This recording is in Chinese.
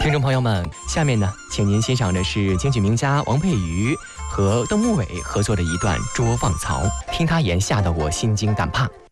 听众朋友们，下面呢，请您欣赏的是京剧名家王佩瑜和邓木伟合作的一段《捉放曹》，听他言吓得我心惊胆怕。